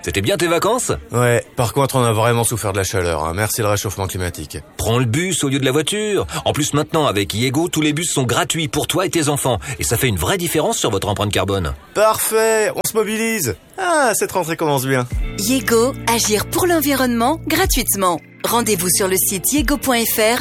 C'était bien tes vacances? Ouais, par contre on a vraiment souffert de la chaleur, hein. Merci le réchauffement climatique. Prends le bus au lieu de la voiture. En plus maintenant avec Yego, tous les bus sont gratuits pour toi et tes enfants. Et ça fait une vraie différence sur votre empreinte carbone. Parfait, on se mobilise. Ah, cette rentrée commence bien. Yego, agir pour l'environnement gratuitement. Rendez-vous sur le site yego.fr